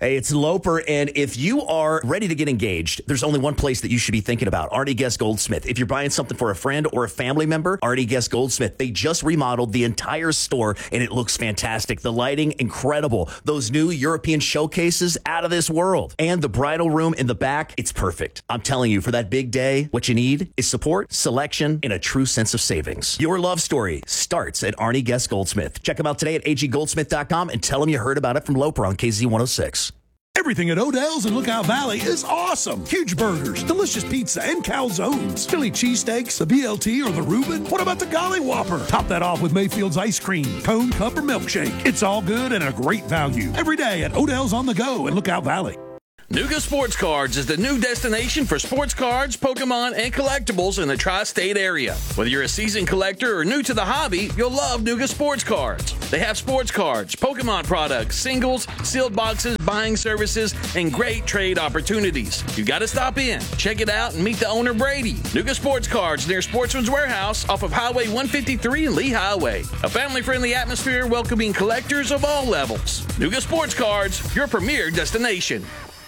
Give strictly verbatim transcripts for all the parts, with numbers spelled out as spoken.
Hey, it's Loper, and if you are ready to get engaged, there's only one place that you should be thinking about, Artie Guest Goldsmith. If you're buying something for a friend or a family member, Artie Guest Goldsmith. They just remodeled the entire store, and it looks fantastic. The lighting, incredible. Those new European showcases, out of this world. And the bridal room in the back, it's perfect. I'm telling you, for that big day, what you need is support, selection, and a true sense of savings. Your love story starts at Artie Guest Goldsmith. Check them out today at a g goldsmith dot com and tell them you heard about it from Loper on K Z one oh six. Everything at Odell's in Lookout Valley is awesome. Huge burgers, delicious pizza, and calzones. Philly cheesesteaks, the B L T, or the Reuben. What about the Golly Whopper? Top that off with Mayfield's ice cream, cone, cup, or milkshake. It's all good and a great value. Every day at Odell's on the Go in Lookout Valley. Nuga Sports Cards is the new destination for sports cards, Pokemon, and collectibles in the tri-state area. Whether you're a seasoned collector or new to the hobby, you'll love Nuga Sports Cards. They have sports cards, Pokemon products, singles, sealed boxes, buying services, and great trade opportunities. You got to stop in, check it out, and meet the owner, Brady. Nuga Sports Cards near Sportsman's Warehouse off of Highway one fifty-three and Lee Highway. A family-friendly atmosphere welcoming collectors of all levels. Nuga Sports Cards, your premier destination.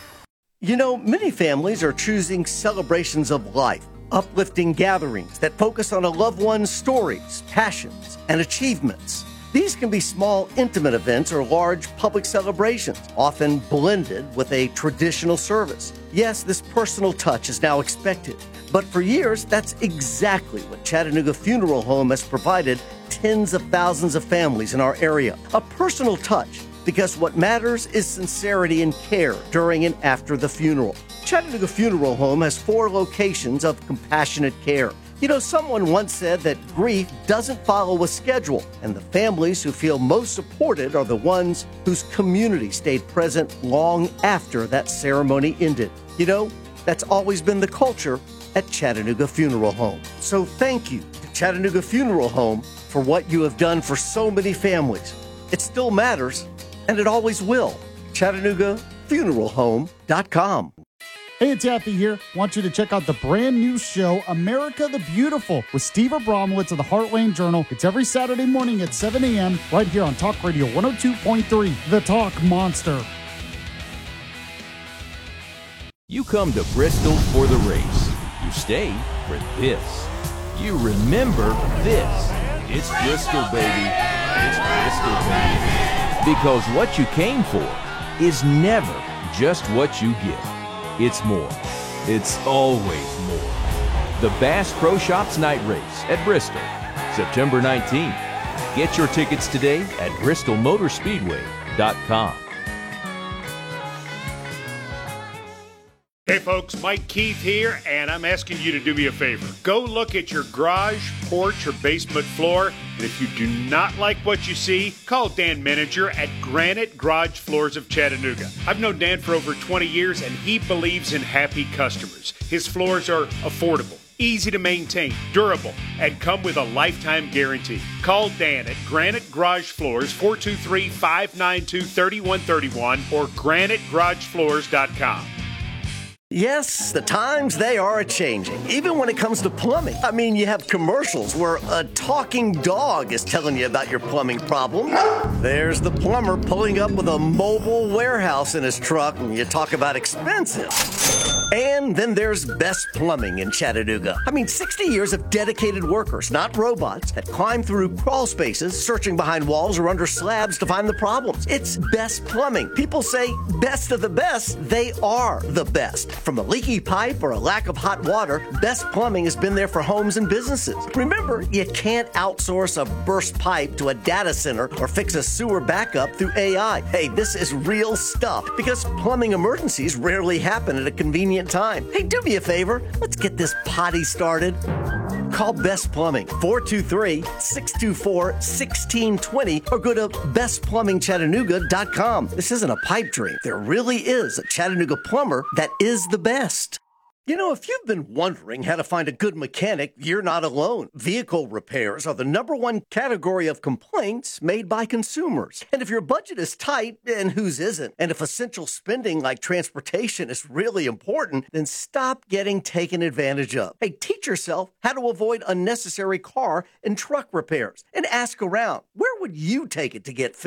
You know, many families are choosing celebrations of life, uplifting gatherings that focus on a loved one's stories, passions, and achievements. These can be small, intimate events or large public celebrations, often blended with a traditional service. Yes, this personal touch is now expected, but for years, that's exactly what Chattanooga Funeral Home has provided tens of thousands of families in our area. A personal touch. Because what matters is sincerity and care during and after the funeral. Chattanooga Funeral Home has four locations of compassionate care. You know, someone once said that grief doesn't follow a schedule, and the families who feel most supported are the ones whose community stayed present long after that ceremony ended. You know, that's always been the culture at Chattanooga Funeral Home. So thank you to Chattanooga Funeral Home for what you have done for so many families. It still matters. And it always will. Chattanooga Funeral Home dot com. Hey, it's Kathy here. Want you to check out the brand new show, America the Beautiful, with Steve Abramowitz of the Heartland Journal. It's every Saturday morning at seven a.m. right here on Talk Radio one oh two point three, The Talk Monster. You come to Bristol for the race. You stay for this. You remember this. It's Bristol, baby. It's Bristol, baby. Because what you came for is never just what you get. It's more. It's always more. The Bass Pro Shops Night Race at Bristol, September nineteenth. Get your tickets today at bristol motor speedway dot com. Hey folks, Mike Keith here, and I'm asking you to do me a favor. Go look at your garage, porch, or basement floor, and if you do not like what you see, call Dan Meninger at Granite Garage Floors of Chattanooga. I've known Dan for over twenty years, and he believes in happy customers. His floors are affordable, easy to maintain, durable, and come with a lifetime guarantee. Call Dan at Granite Garage Floors, four two three, five nine two, three one three one, or granite garage floors dot com. Yes, the times, they are a-changing, even when it comes to plumbing. I mean, you have commercials where a talking dog is telling you about your plumbing problem. There's the plumber pulling up with a mobile warehouse in his truck, and you talk about expensive. And then there's Best Plumbing in Chattanooga. I mean, sixty years of dedicated workers, not robots, that climb through crawl spaces, searching behind walls or under slabs to find the problems. It's Best Plumbing. People say best of the best. They are the best. From a leaky pipe or a lack of hot water, Best Plumbing has been there for homes and businesses. Remember, you can't outsource a burst pipe to a data center or fix a sewer backup through A I. Hey, this is real stuff because plumbing emergencies rarely happen at a convenient time. Hey, do me a favor. Let's get this potty started. Call Best Plumbing, four two three, six two four, one six two zero, or go to best plumbing chattanooga dot com. This isn't a pipe dream. There really is a Chattanooga plumber that is the best. You know, if you've been wondering how to find a good mechanic, you're not alone. Vehicle repairs are the number one category of complaints made by consumers. And if your budget is tight, and whose isn't? And if essential spending like transportation is really important, then stop getting taken advantage of. Hey, teach yourself how to avoid unnecessary car and truck repairs. And ask around, where would you take it to get fixed?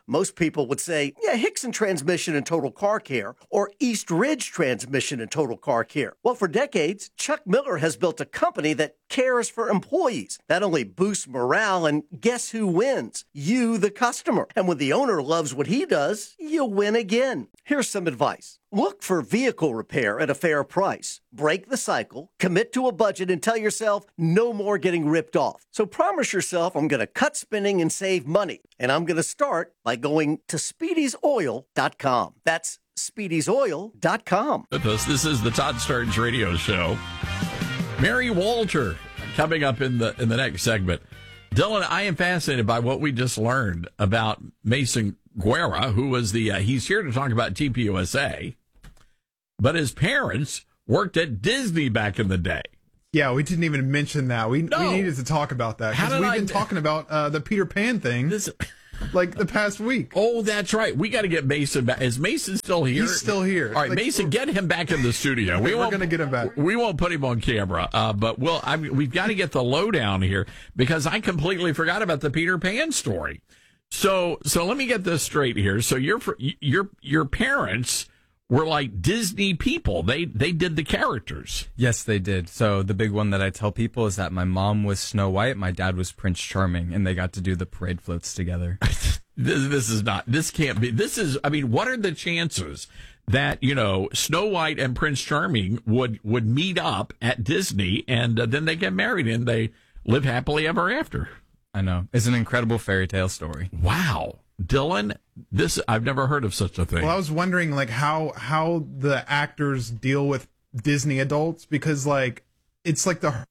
Most people would say, yeah, Hickson Transmission and Total Car Care, or East Ridge Transmission and Total Car Care. Well, for decades, Chuck Miller has built a company that cares for employees. That only boosts morale, and guess who wins? You, the customer. And when the owner loves what he does, you'll win again. Here's some advice. Look for vehicle repair at a fair price. Break the cycle, commit to a budget, and tell yourself no more getting ripped off. So promise yourself, I'm going to cut spending and save money. And I'm going to start by going to speedys oil dot com. That's speedys oil dot com. With us, this is the Todd Starnes Radio Show. Mary Walter coming up in the in the next segment. Dylan, I am fascinated by what we just learned about Mason Guerra, who was the, uh, he's here to talk about T P U S A, but his parents worked at Disney back in the day. Yeah, we didn't even mention that. We No. we needed to talk about that How because did we've I- been talking about uh, the Peter Pan thing This, like the past week. oh, that's right. We got to get Mason back. Is Mason still here? He's still here. All right, Like, Mason, get him back in the studio. We're won't- gonna get him back. We won't put him on camera, uh, but we'll. I mean, we've got to get the lowdown here because I completely forgot about the Peter Pan story. So, so let me get this straight here. So your your your parents were like Disney people. They they did the characters. Yes, they did. So the big one that I tell people is that my mom was Snow White, my dad was Prince Charming, and they got to do the parade floats together. This, this is not. This can't be. This is. I mean, what are the chances that, you know, Snow White and Prince Charming would would meet up at Disney and uh, then they get married and they live happily ever after? I know. It's an incredible fairy tale story. Wow, Dylan, this I've never heard of such a thing. Well, I was wondering like how how the actors deal with Disney adults because like it's like the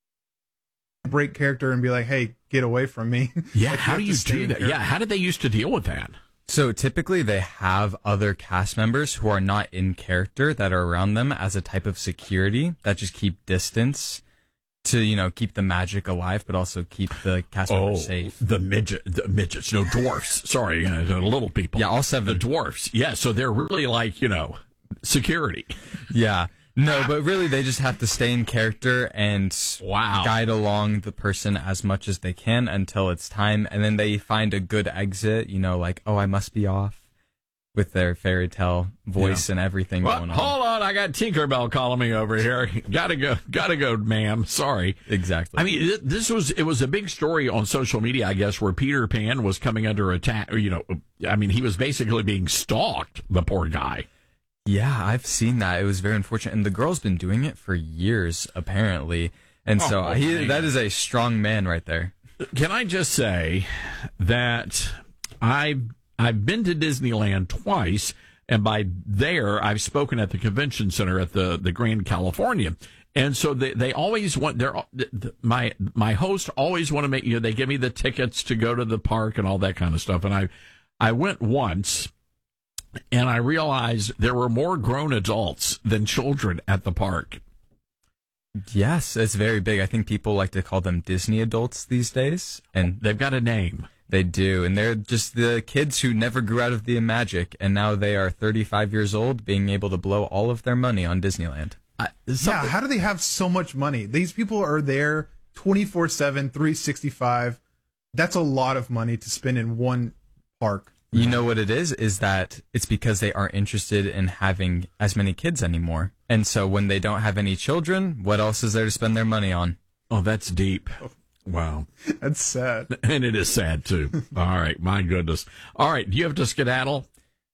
break character and be like, hey, get away from me. Yeah, Like, how have do to you stay do in that? character. Yeah, how did they used to deal with that? So typically they have other cast members who are not in character that are around them as a type of security that just keep distance to, you know, keep the magic alive, but also keep the cast members safe. the midget, the midgets, no dwarfs. Sorry, uh, the little people. Yeah, all seven. The dwarfs. Yeah, so they're really like, you know, security. Yeah. No, but really they just have to stay in character and Wow. guide along the person as much as they can until it's time. And then they find a good exit, you know, like, oh, I must be off with their fairy tale voice Yeah. and everything Well, going on. hold on, I got Tinkerbell calling me over here. gotta go, gotta go, ma'am. Sorry. Exactly. I mean, th- this was it was a big story on social media, I guess, where Peter Pan was coming under attack. Or, you know, I mean, he was basically being stalked. The poor guy. Yeah, I've seen that. It was very unfortunate. And the girl's been doing it for years, apparently. And so Oh, he, man. that is a strong man right there. Can I just say that I've I've been to Disneyland twice, and by there I've spoken at the convention center at the, the Grand California, and so they, they always want they're my my host always want to make you know they give me the tickets to go to the park and all that kind of stuff, and I I went once. And I realized there were more grown adults than children at the park. Yes, it's very big. I think people like to call them Disney adults these days. And They've got a name. they do. And they're just the kids who never grew out of the magic. And now they are thirty-five years old, being able to blow all of their money on Disneyland. I, Yeah, how do they have so much money? These people are there twenty-four seven, three sixty-five. That's a lot of money to spend in one park. You know what it is? Is that it's because they aren't interested in having as many kids anymore. And so when they don't have any children, what else is there to spend their money on? Oh, that's deep. Wow. That's sad. And it is sad, too. All right. My goodness. All right. Do you have to skedaddle?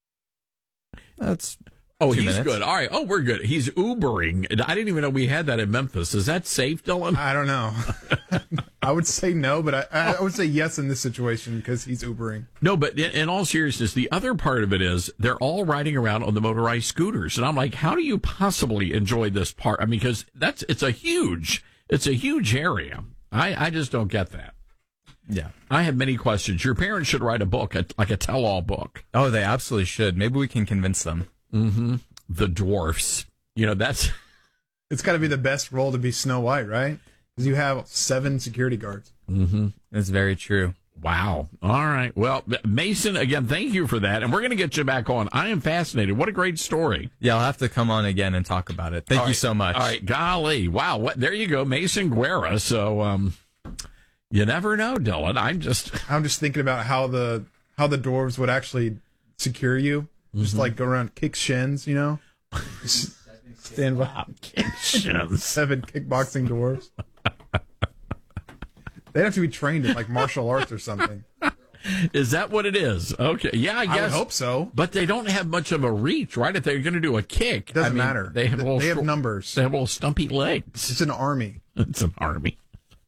That's Oh, two he's minutes. good. All right. Oh, we're good. He's Ubering. I didn't even know we had that in Memphis. Is that safe, Dylan? I don't know. I would say no, but I, I would say yes in this situation because he's Ubering. No, but in, in all seriousness, the other part of it is they're all riding around on the motorized scooters. And I'm like, how do you possibly enjoy this part? I mean, because that's, it's a huge, it's a huge area. I, I just don't get that. Yeah. I have many questions. Your parents should write a book, a, like a tell-all book. Oh, they absolutely should. Maybe we can convince them. Mm-hmm. The dwarfs. You know, that's... It's got to be the best role to be Snow White, right? Because you have seven security guards. Mm-hmm. That's very true. Wow. All right. Well, Mason, again, thank you for that. And we're going to get you back on. I am fascinated. What a great story. Yeah, I'll have to come on again and talk about it. Thank All you right. so much. All right. Golly. Wow. What? There you go. Mason Guerra. So, um, you never know, Dylan. I'm just... I'm just thinking about how the how the dwarves would actually secure you. Just Mm-hmm. like go around, kick shins, you know? Just stand by. Kick shins. Seven kickboxing dwarves. They'd have to be trained in like martial arts or something. Is that what it is? Okay. Yeah, I guess. I would hope so. But they don't have much of a reach, right? If they're going to do a kick. Doesn't I mean, matter. They have, They little have short- numbers. They have little stumpy legs. It's an army. It's an army.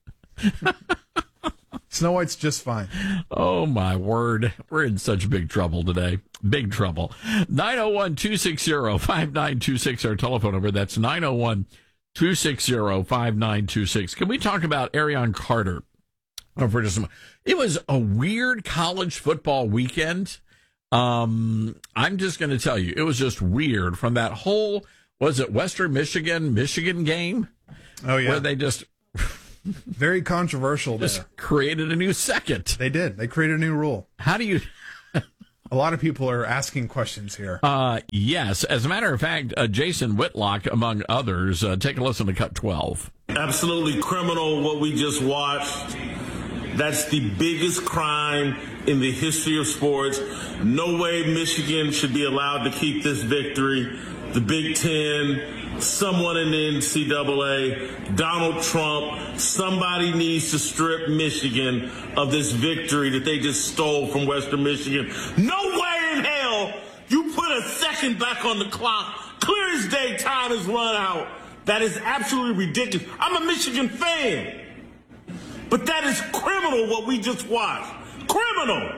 Snow White's just fine. Oh, my word. We're in such big trouble today. Big trouble. nine oh one, two six zero, five nine two six, our telephone number. That's nine oh one, two six zero, five nine two six. Can we talk about Arion Carter? Oh, for just a moment. It was a weird college football weekend. Um, I'm just going to tell you, it was just weird from that whole, was it Western Michigan, Michigan game? Oh, yeah. Where they just... Very controversial there. Just created a new second. They did. They created a new rule. How do you... A lot of people are asking questions here. Uh, yes. As a matter of fact, uh, Jason Whitlock, among others, uh, take a listen to Cut twelve. Absolutely criminal what we just watched. That's the biggest crime in the history of sports. No way Michigan should be allowed to keep this victory. The Big Ten, someone in the N C double A, Donald Trump, somebody needs to strip Michigan of this victory that they just stole from Western Michigan. No way in hell you put a second back on the clock. Clear as day, time has run out. That is absolutely ridiculous. I'm a Michigan fan. But that is criminal what we just watched. Criminal.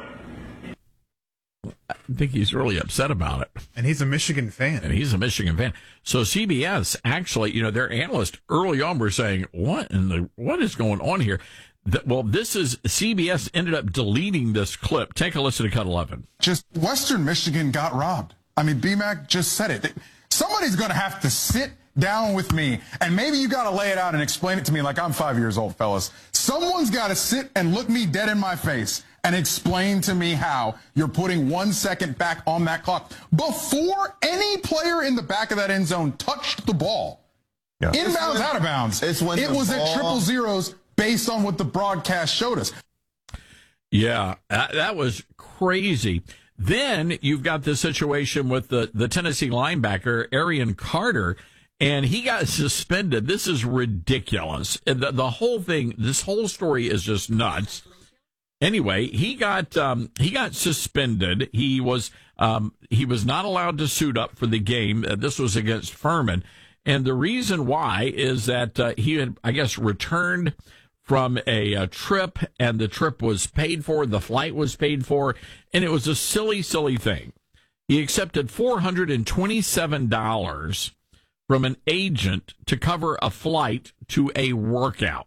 I think he's really upset about it. And he's a Michigan fan. And he's a Michigan fan. So C B S actually, you know, their analysts early on were saying, what in the, what is going on here? That, well, this is, C B S ended up deleting this clip. Take a listen to Cut eleven. Just Western Michigan got robbed. I mean, B Mac just said it. Somebody's going to have to sit down with me, and maybe you got to lay it out and explain it to me like I'm five years old, fellas. Someone's got to sit and look me dead in my face and explain to me how you're putting one second back on that clock before any player in the back of that end zone touched the ball. Yeah. Inbounds, out of bounds. It's when it was ball... at triple zeros based on what the broadcast showed us. Yeah, that, that was crazy. Then you've got the situation with the, the Tennessee linebacker, Arion Carter, and he got suspended. This is ridiculous. The, the whole thing, this whole story is just nuts. Anyway, he got um, he got suspended. He was um, he was not allowed to suit up for the game. Uh, this was against Furman, and the reason why is that uh, he had, I guess, returned from a, a trip, and the trip was paid for. The flight was paid for, and it was a silly, silly thing. He accepted four hundred and twenty-seven dollars from an agent to cover a flight to a workout.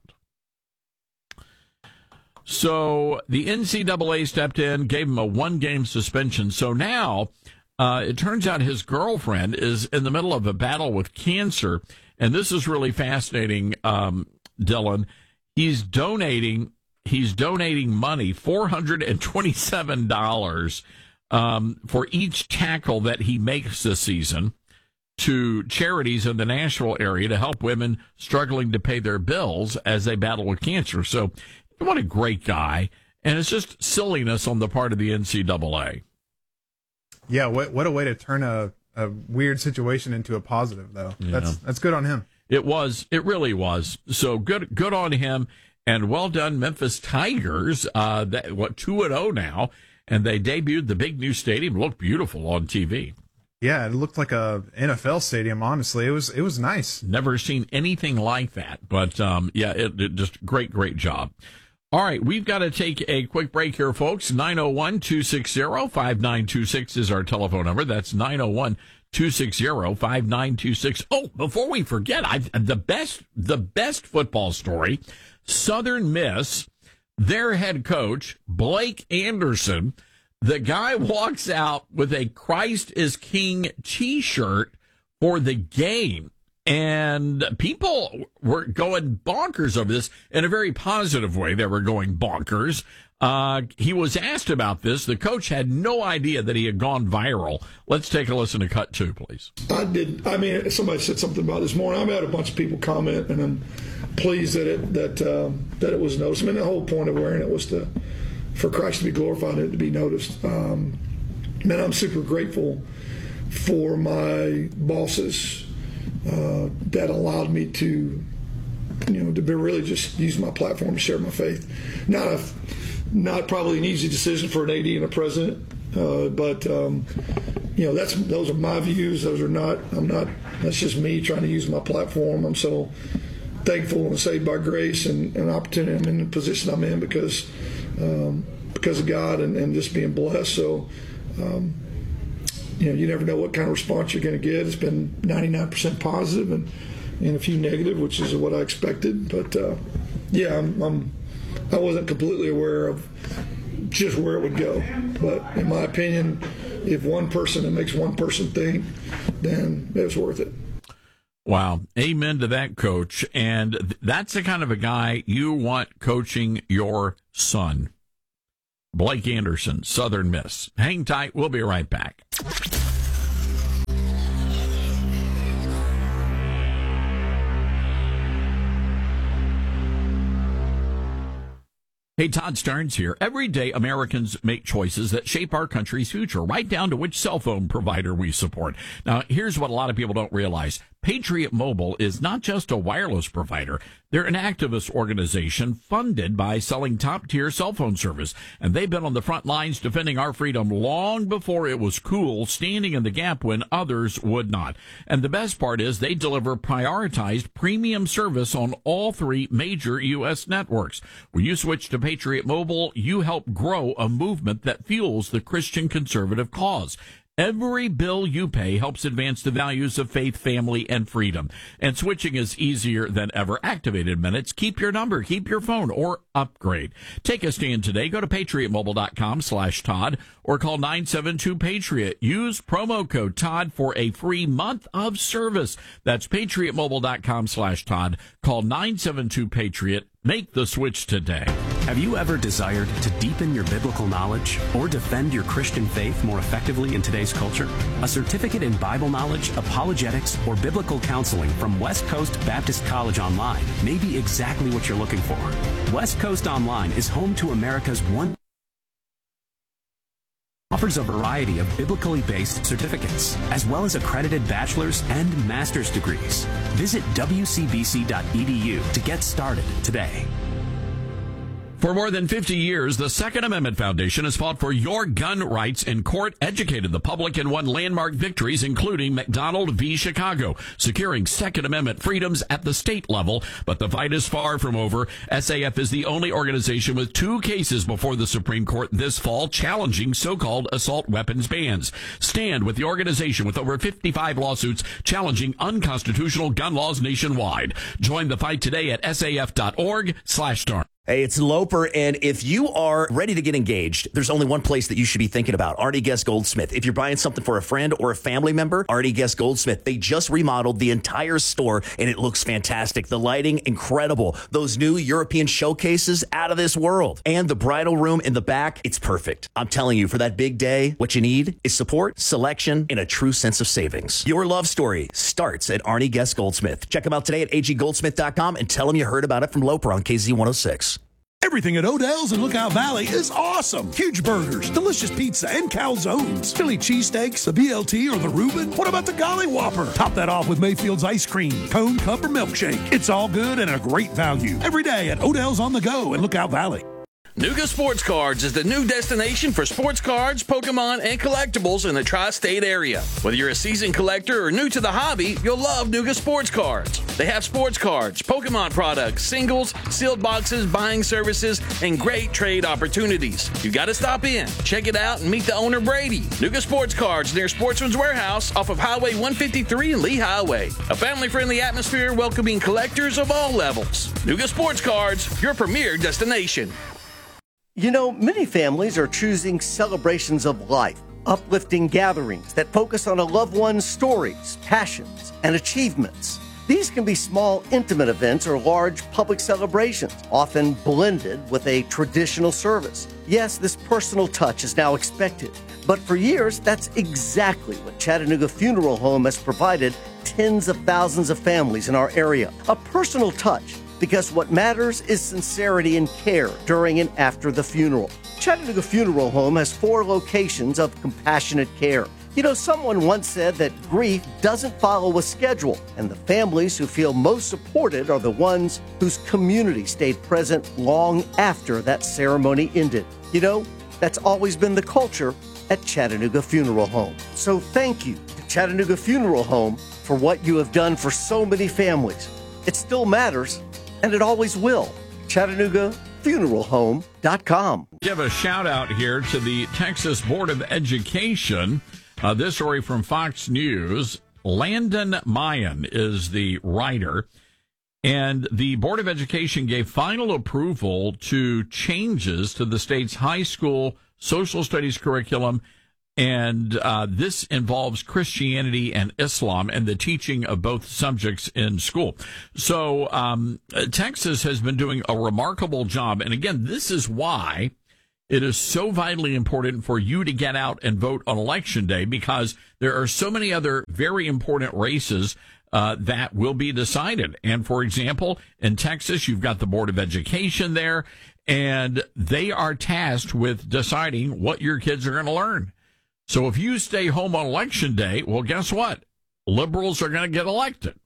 So the N C double A stepped in, gave him a one-game suspension. So now uh, it turns out his girlfriend is in the middle of a battle with cancer, and this is really fascinating, um, Dylan. He's donating. He's donating money, four hundred and twenty-seven dollars, um, for each tackle that he makes this season to charities in the Nashville area to help women struggling to pay their bills as they battle with cancer. So. What a great guy. And it's just silliness on the part of the N C double A. Yeah, what what a way to turn a, a weird situation into a positive, though. Yeah. That's that's good on him. It was. It really was. So good good on him. And well done, Memphis Tigers. Uh, that, what, two and oh now. And they debuted the big new stadium. It looked beautiful on T V. Yeah, it looked like a N F L stadium, honestly. It was it was nice. Never seen anything like that. But, um, yeah, it, it just great, great job. All right, we've got to take a quick break here, folks. nine oh one, two six zero, five nine two six is our telephone number. That's nine oh one, two six zero, five nine two six. Oh, before we forget, I've, the best the best football story, Southern Miss, their head coach, Blake Anderson, the guy walks out with a Christ is King T-shirt for the game. And people were going bonkers over this in a very positive way. They were going bonkers. Uh, he was asked about this. The coach had no idea that he had gone viral. Let's take a listen to Cut two, please. I did. I mean, somebody said something about it this morning. I've had a bunch of people comment, and I'm pleased that it that um, that it was noticed. I mean, the whole point of wearing it was to for Christ to be glorified and to be noticed. Um, man, I'm super grateful for my bosses uh, that allowed me to, you know, to be really just use my platform to share my faith. Not a, not probably an easy decision for an A D and a president, uh, but um, you know, that's those are my views. Those are not. I'm not. That's just me trying to use my platform. I'm so thankful and saved by grace and an opportunity. I'm in the position I'm in because um, because of God and, and just being blessed. So. Um, You know, you never know what kind of response you're going to get. It's been ninety-nine percent positive and, and a few negative, which is what I expected. But uh, yeah, I'm, I'm I wasn't completely aware of just where it would go. But in my opinion, if one person, it makes one person think, then it was worth it. Wow. Amen to that, Coach. And that's the kind of a guy you want coaching your son. Blake Anderson, Southern Miss. Hang tight. We'll be right back. Hey, Todd Starnes here. Every day, Americans make choices that shape our country's future, right down to which cell phone provider we support. Now, here's what a lot of people don't realize. Patriot Mobile is not just a wireless provider. They're an activist organization funded by selling top-tier cell phone service. And they've been on the front lines defending our freedom long before it was cool, standing in the gap when others would not. And the best part is they deliver prioritized premium service on all three major U S networks. When you switch to Patriot Mobile, you help grow a movement that fuels the Christian conservative cause. Every bill you pay helps advance the values of faith, family, and freedom. And switching is easier than ever. Activated minutes. Keep your number, keep your phone, or upgrade. Take a stand today. Go to patriotmobile.com slash Todd or call nine seven two Patriot. Use promo code Todd for a free month of service. That's patriotmobile.com slash Todd. Call nine seven two Patriot. Make the switch today. Have you ever desired to deepen your biblical knowledge or defend your Christian faith more effectively in today's culture? A certificate in Bible knowledge, apologetics, or biblical counseling from West Coast Baptist College Online may be exactly what you're looking for. West Coast Online is home to America's one offers a variety of biblically based certificates, as well as accredited bachelor's and master's degrees. Visit w c b c dot e d u to get started today. For more than fifty years, the Second Amendment Foundation has fought for your gun rights in court, educated the public, and won landmark victories, including McDonald v. Chicago, securing Second Amendment freedoms at the state level. But the fight is far from over. S A F is the only organization with two cases before the Supreme Court this fall challenging so-called assault weapons bans. Stand with the organization with over fifty-five lawsuits challenging unconstitutional gun laws nationwide. Join the fight today at S A F dot org slash Starnes. Hey, it's Loper, and if you are ready to get engaged, there's only one place that you should be thinking about, Artie Guest Goldsmith. If you're buying something for a friend or a family member, Artie Guest Goldsmith. They just remodeled the entire store, and it looks fantastic. The lighting, incredible. Those new European showcases, out of this world. And the bridal room in the back, it's perfect. I'm telling you, for that big day, what you need is support, selection, and a true sense of savings. Your love story starts at Artie Guest Goldsmith. Check them out today at a g goldsmith dot com and tell them you heard about it from Loper on K Z one oh six. Everything at Odell's in Lookout Valley is awesome. Huge burgers, delicious pizza, and calzones. Philly cheesesteaks, the B L T, or the Reuben. What about the Golly Whopper? Top that off with Mayfield's ice cream, cone, cup, or milkshake. It's all good and a great value. Every day at Odell's on the Go in Lookout Valley. Nuga Sports Cards is the new destination for sports cards, Pokemon, and collectibles in the tri-state area. Whether you're a seasoned collector or new to the hobby, you'll love Nuga Sports Cards. They have sports cards, Pokemon products, singles, sealed boxes, buying services, and great trade opportunities. You got to stop in, check it out, and meet the owner, Brady. Nuga Sports Cards near Sportsman's Warehouse off of Highway one fifty-three and Lee Highway. A family-friendly atmosphere welcoming collectors of all levels. Nuga Sports Cards, your premier destination. You know, many families are choosing celebrations of life, uplifting gatherings that focus on a loved one's stories, passions, and achievements. These can be small, intimate events or large public celebrations, often blended with a traditional service. Yes, this personal touch is now expected, but for years, that's exactly what Chattanooga Funeral Home has provided tens of thousands of families in our area. A personal touch, because what matters is sincerity and care during and after the funeral. Chattanooga Funeral Home has four locations of compassionate care. You know, someone once said that grief doesn't follow a schedule, and the families who feel most supported are the ones whose community stayed present long after that ceremony ended. You know, that's always been the culture at Chattanooga Funeral Home. So thank you to Chattanooga Funeral Home for what you have done for so many families. It still matters, and it always will. Chattanooga Funeral Home dot com. Give a shout out here to the Texas Board of Education. Uh, this story from Fox News. Landon Mayan is the writer, and the Board of Education gave final approval to changes to the state's high school social studies curriculum, and uh, this involves Christianity and Islam and the teaching of both subjects in school. So um, Texas has been doing a remarkable job, and again, this is why it is so vitally important for you to get out and vote on Election Day, because there are so many other very important races uh, that will be decided. And for example, in Texas, you've got the Board of Education there, and they are tasked with deciding what your kids are going to learn. So if you stay home on Election Day, well, guess what? Liberals are going to get elected.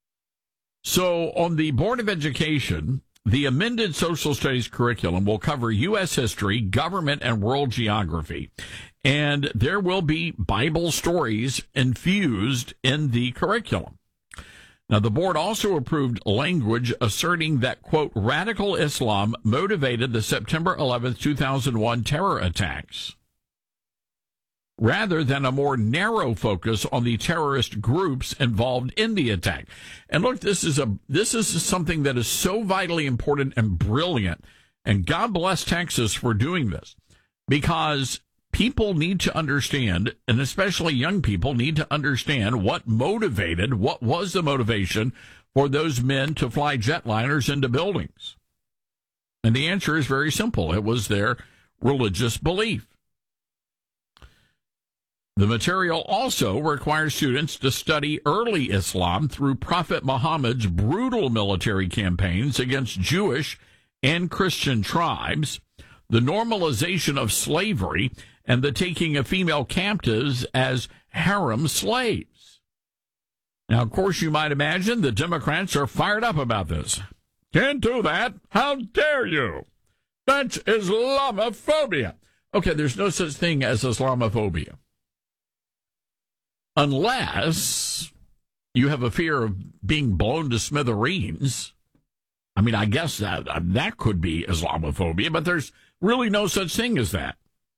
So on the Board of Education, the amended social studies curriculum will cover U S history, government, and world geography. And there will be Bible stories infused in the curriculum. Now, the board also approved language asserting that, quote, radical Islam motivated the September eleventh, two thousand one terror attacks, rather than a more narrow focus on the terrorist groups involved in the attack. And look, this is a this is something that is so vitally important and brilliant, and God bless Texas for doing this, because people need to understand, and especially young people need to understand what motivated, what was the motivation for those men to fly jetliners into buildings. And the answer is very simple. It was their religious belief. The material also requires students to study early Islam through Prophet Muhammad's brutal military campaigns against Jewish and Christian tribes, the normalization of slavery, and the taking of female captives as harem slaves. Now, of course, you might imagine the Democrats are fired up about this. Can't do that. How dare you? That's Islamophobia. Okay, there's no such thing as Islamophobia, unless you have a fear of being blown to smithereens. I mean, I guess that that could be Islamophobia, but there's really no such thing as that.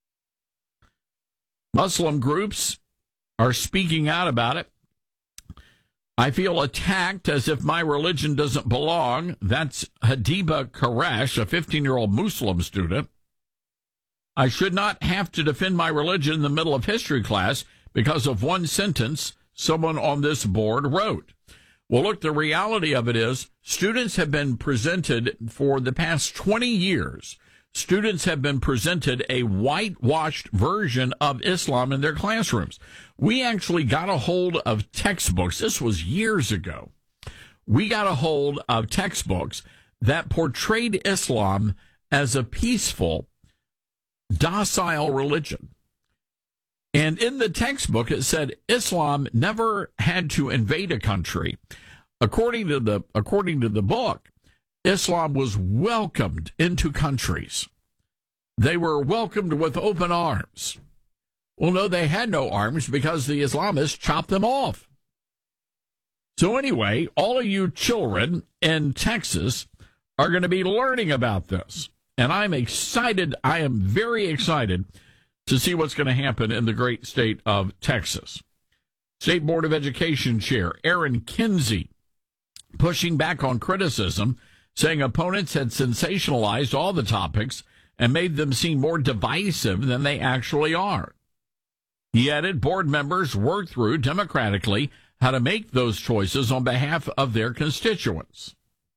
Muslim groups are speaking out about it. I feel attacked as if my religion doesn't belong. That's Hadiba Koresh, a fifteen-year-old Muslim student. I should not have to defend my religion in the middle of history class because of one sentence someone on this board wrote. Well, look, the reality of it is students have been presented for the past twenty years. Students have been presented a whitewashed version of Islam in their classrooms. We actually got a hold of textbooks. This was years ago. We got a hold of textbooks that portrayed Islam as a peaceful, docile religion. And in the textbook, it said Islam never had to invade a country. According to the, according to the book, Islam was welcomed into countries. They were welcomed with open arms. Well, no, they had no arms because the Islamists chopped them off. So anyway, all of you children in Texas are going to be learning about this. And I'm excited. I am very excited to see what's going to happen in the great state of Texas. State Board of Education Chair Aaron Kinsey pushing back on criticism, saying opponents had sensationalized all the topics and made them seem more divisive than they actually are. He added board members worked through democratically how to make those choices on behalf of their constituents.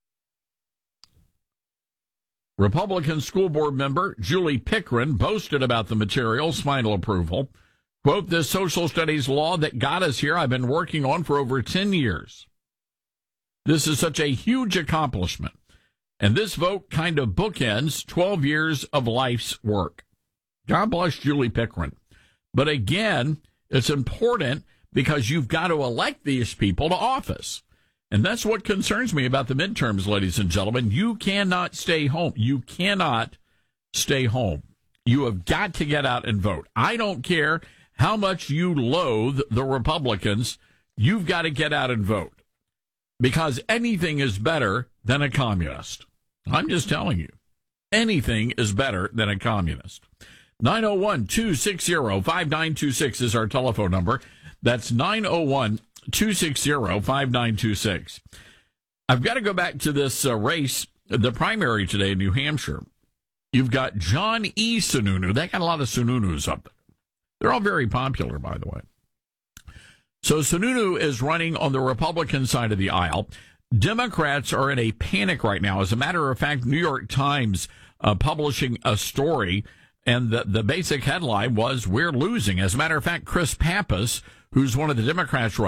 Republican school board member Julie Pickren boasted about the material's final approval. Quote, this social studies law that got us here I've been working on for over ten years. This is such a huge accomplishment. And this vote kind of bookends twelve years of life's work. God bless Julie Pickering. But again, it's important because you've got to elect these people to office. And that's what concerns me about the midterms, ladies and gentlemen. You cannot stay home. You cannot stay home. You have got to get out and vote. I don't care how much you loathe the Republicans. You've got to get out and vote because anything is better than a communist. I'm just telling you, anything is better than a communist. nine oh one, two six zero, five nine two six is our telephone number. That's nine oh one, two six zero, five nine two six. I've got to go back to this uh, race, the primary today in New Hampshire. You've got John E. Sununu. They got a lot of Sununus up there. They're all very popular, by the way. So Sununu is running on the Republican side of the aisle. Democrats are in a panic right now. As a matter of fact, New York Times uh, publishing a story, and the, the basic headline was, "We're losing." As a matter of fact, Chris Pappas, who's one of the Democrats